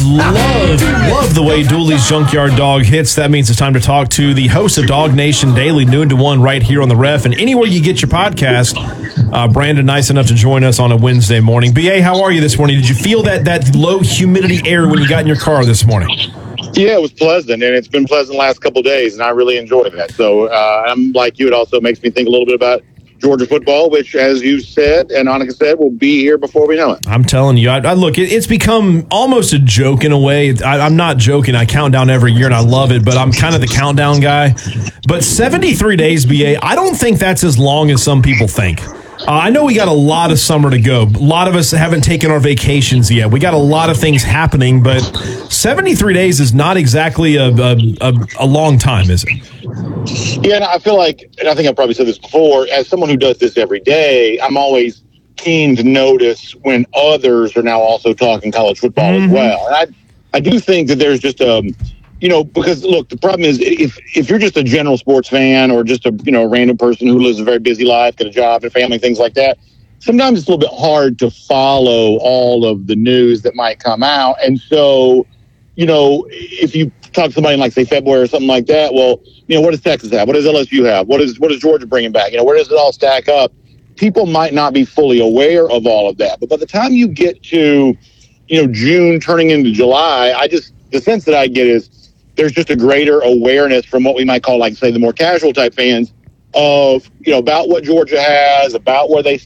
love the way Dooley's Junkyard Dog hits. That means it's time to talk to the host of Dog Nation Daily, noon to 1, right here on the Ref. And anywhere you get your podcast, Brandon, nice enough to join us on a Wednesday morning. BA, how are you this morning? Did you feel that low humidity air when you got in your car this morning? Yeah, it was pleasant, and it's been pleasant the last couple of days, and I really enjoyed that. So I'm like you, it also makes me think a little bit about Georgia football, which, as you said, and Annika said, will be here before we know it. I'm telling you, I look, it's become almost a joke in a way. I'm not joking. I count down every year, and I love it, but I'm kind of the countdown guy. But 73 days, BA, I don't think that's as long as some people think. I know we got a lot of summer to go. A lot of us haven't taken our vacations yet. We got a lot of things happening, but 73 days is not exactly a long time, is it? Yeah, and I feel like, and I think I've probably said this before, as someone who does this every day, I'm always keen to notice when others are now also talking college football as well. And I do think that there's just because look, the problem is if you're just a general sports fan or just a random person who lives a very busy life, got a job and family, things like that, sometimes it's a little bit hard to follow all of the news that might come out. And so, if you talk to somebody in, like, say, February or something like that, well, what does Texas have? What does LSU have? What is Georgia bringing back? Where does it all stack up? People might not be fully aware of all of that. But by the time you get to, June turning into July, the sense that I get is there's just a greater awareness from what we might call, like, say, the more casual type fans of, about what Georgia has, about where they